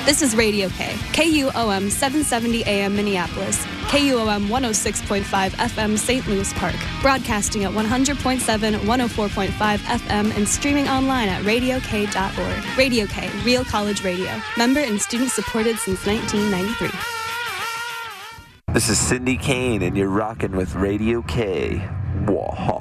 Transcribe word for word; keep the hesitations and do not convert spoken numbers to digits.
This is Radio K, K U O M seven seventy A M Minneapolis, K U O M one oh six point five F M Saint Louis Park, broadcasting at one hundred point seven, one oh four point five F M, and streaming online at radio k dot org. Radio K, Real College Radio, member and student supported since nineteen ninety-three. This is Cindy Kane, and you're rocking with Radio K. Whoa.